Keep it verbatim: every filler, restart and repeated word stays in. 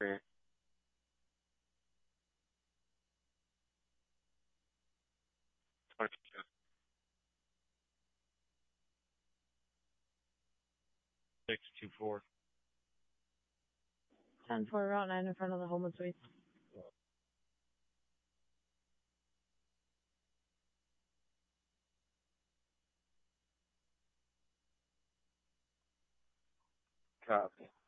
for twenty-two. Six two four. ten four Route nine in front of the Home and Suites. Copy.